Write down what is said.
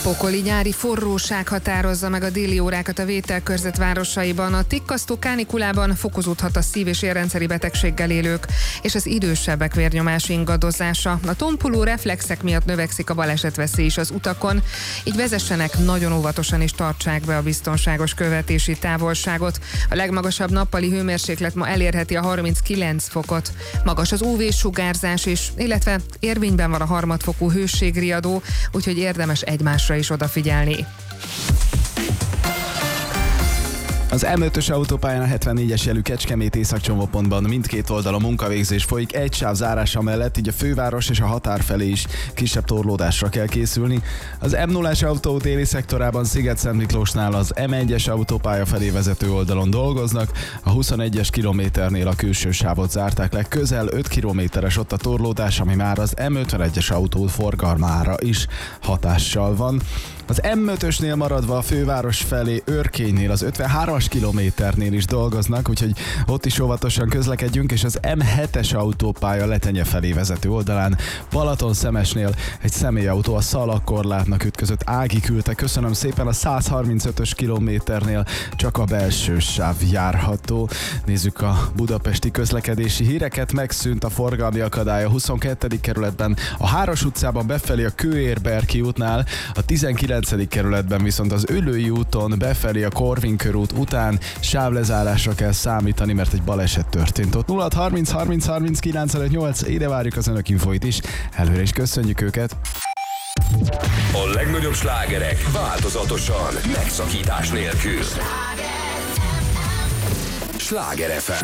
Pokoli nyári forróság határozza meg a déli órákat a vételkörzet városaiban. A tikkasztó kánikulában fokozódhat a szív- és érrendszeri betegséggel élők és az idősebbek vérnyomási ingadozása. A tompuló reflexek miatt növekszik a balesetveszély is az utakon, így vezessenek nagyon óvatosan és tartsák be a biztonságos követési távolságot. A legmagasabb nappali hőmérséklet ma elérheti a 39 fokot. Magas az UV-sugárzás is, illetve érvényben van a harmadfokú hőségriadó, úgyhogy érdemes egymásra is odafigyelni. Az M5-ös autópályán a 74-es jelű Kecskemét északcsomópontban mindkét oldalon munkavégzés folyik egy sáv zárása mellett, így a főváros és a határ felé is kisebb torlódásra kell készülni. Az M0-es autó déli szektorában Sziget-Szent Miklósnál az M1-es autópálya felé vezető oldalon dolgoznak, a 21-es kilométernél a külső sávot zárták le, közel 5 kilométeres ott a torlódás, ami már az M51-es autó forgalmára is hatással van. Az M5-ösnél maradva a főváros felé Őrkénynél az 53-as kilométernél is dolgoznak, úgyhogy ott is óvatosan közlekedjünk, és az M7-es autópálya Letenye felé vezető oldalán Balatonszemesnél egy személyautó a szalagkorlátnak ütközött. Ági küldte, köszönöm szépen, a 135-ös kilométernél csak a belső sáv járható. Nézzük a budapesti közlekedési híreket, megszűnt a forgalmi akadály a 22. kerületben, a Háros utcában befelé a Kőér-Berki útnál, a 19. kerületben viszont az Üllői úton befelé a Korvin körút után sávlezárásra kell számítani, mert egy baleset történt ott. 0 30 30 30 958, ide várjuk az önök infóit is, előre is köszönjük őket. A legnagyobb slágerek változatosan, megszakítás nélkül. Sláger FM.